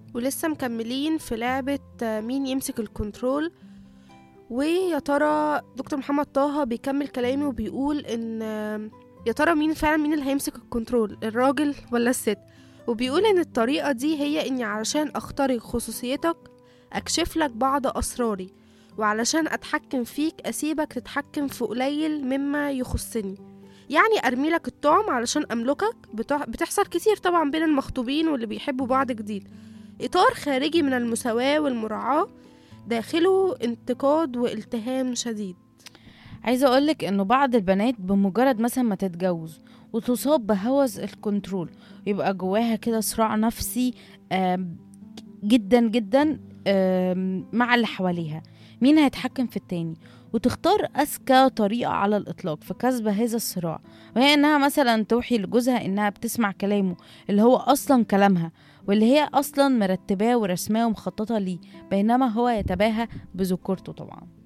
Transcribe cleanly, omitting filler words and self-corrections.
ولسه مكملين في لعبة مين يمسك الكنترول. ويا ترى دكتور محمد طه بيكمل كلامي وبيقول ان يا ترى مين فعلا مين اللي هيمسك الكنترول، الراجل ولا الست؟ وبيقول ان الطريقة دي هي اني علشان اخترق خصوصيتك اكشف لك بعض اسراري، وعلشان اتحكم فيك اسيبك تتحكم في قليل مما يخصني. يعني ارمي لك الطعم علشان املكك. بتحصل كتير طبعا بين المخطوبين واللي بيحبوا بعض جديد. اطار خارجي من المساواة والمراعاة، داخله انتقاد والتهام شديد. عايزة أقولك إنه بعض البنات بمجرد مثلا ما تتجوز وتصاب بهوس الكنترول يبقى جواها كده صراع نفسي جدا جدا مع اللي حواليها، مين هيتحكم في التاني، وتختار أذكى طريقة على الإطلاق في كسب هذا الصراع، وهي إنها مثلا توحي لجوزها إنها بتسمع كلامه اللي هو أصلا كلامها، واللي هي أصلا مرتباه ورسماه ومخططة ليه، بينما هو يتباهى بذكورته طبعا.